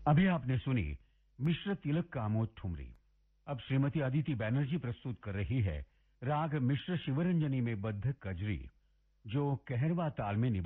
अभी आपने सुनी मिश्र तिलक का आमोद ठुमरी। अब श्रीमती अदिति बैनर्जी प्रस्तुत कर रही है राग मिश्र शिवरंजनी में बद्ध कजरी, जो कहरवा ताल में